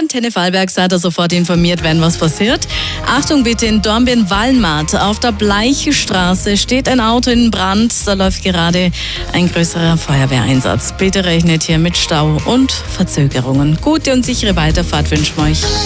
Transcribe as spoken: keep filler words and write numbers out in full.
Antenne Vorarlberg seid ihr sofort informiert, wenn was passiert. Achtung bitte, in Dornbirn-Wallmatt auf der Bleichestraße steht ein Auto in Brand. Da läuft gerade ein größerer Feuerwehreinsatz. Bitte rechnet hier mit Stau und Verzögerungen. Gute und sichere Weiterfahrt wünschen wir euch.